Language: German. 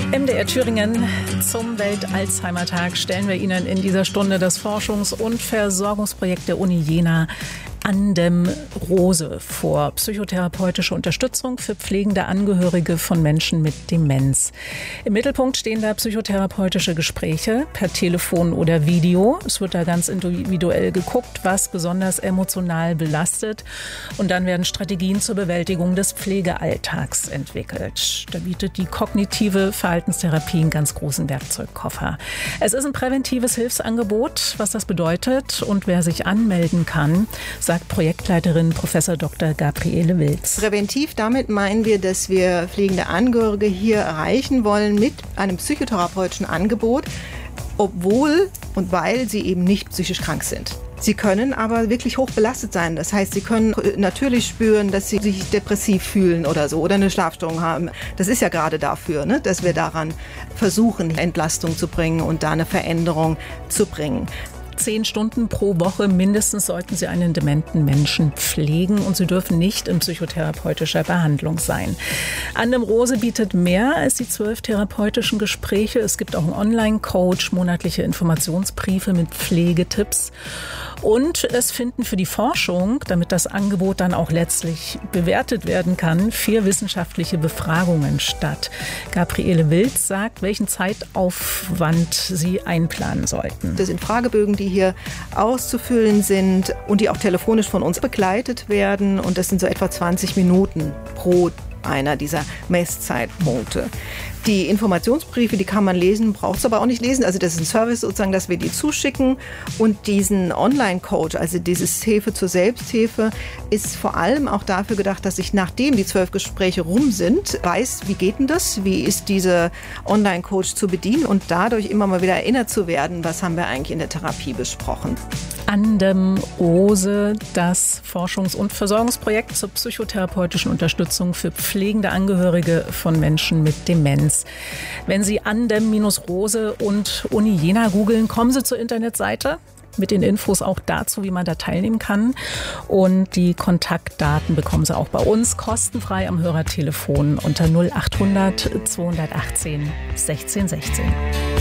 MDR Thüringen zum Welt-Alzheimer-Tag stellen wir Ihnen in dieser Stunde das Forschungs- und Versorgungsprojekt der Uni Jena Andem-Rose vor. Psychotherapeutische Unterstützung für pflegende Angehörige von Menschen mit Demenz. Im Mittelpunkt stehen da psychotherapeutische Gespräche per Telefon oder Video. Es wird da ganz individuell geguckt, was besonders emotional belastet. Und dann werden Strategien zur Bewältigung des Pflegealltags entwickelt. Da bietet die kognitive Verhaltenstherapie einen ganz großen Werkzeugkoffer. Es ist ein präventives Hilfsangebot, was das bedeutet und wer sich anmelden kann, sagt Projektleiterin Prof. Dr. Gabriele Wilz. Präventiv, damit meinen wir, dass wir pflegende Angehörige hier erreichen wollen mit einem psychotherapeutischen Angebot, obwohl und weil sie eben nicht psychisch krank sind. Sie können aber wirklich hoch belastet sein. Das heißt, sie können natürlich spüren, dass sie sich depressiv fühlen oder so oder eine Schlafstörung haben. Das ist ja gerade dafür, dass wir daran versuchen, Entlastung zu bringen und da eine Veränderung zu bringen. 10 Stunden pro Woche mindestens sollten Sie einen dementen Menschen pflegen und Sie dürfen nicht in psychotherapeutischer Behandlung sein. Andem-Rose bietet mehr als die 12 therapeutischen Gespräche. Es gibt auch einen Online-Coach, monatliche Informationsbriefe mit Pflegetipps. Und es finden für die Forschung, damit das Angebot dann auch letztlich bewertet werden kann, 4 wissenschaftliche Befragungen statt. Gabriele Wilz sagt, welchen Zeitaufwand Sie einplanen sollten. Das sind Fragebögen, die hier auszufüllen sind und die auch telefonisch von uns begleitet werden. Und das sind so etwa 20 Minuten pro einer dieser Messzeitpunkte. Die Informationsbriefe, die kann man lesen, braucht es aber auch nicht lesen. Also das ist ein Service sozusagen, dass wir die zuschicken. Und diesen Online-Coach, also dieses Hilfe zur Selbsthilfe, ist vor allem auch dafür gedacht, dass ich, nachdem die 12 Gespräche rum sind, weiß, wie geht denn das? Wie ist dieser Online-Coach zu bedienen? Und dadurch immer mal wieder erinnert zu werden, was haben wir eigentlich in der Therapie besprochen. Andem-Rose, das Forschungs- und Versorgungsprojekt zur psychotherapeutischen Unterstützung für pflegende Angehörige von Menschen mit Demenz. Wenn Sie Andem-Rose und Uni Jena googeln, kommen Sie zur Internetseite mit den Infos auch dazu, wie man da teilnehmen kann. Und die Kontaktdaten bekommen Sie auch bei uns kostenfrei am Hörertelefon unter 0800 218 16 16.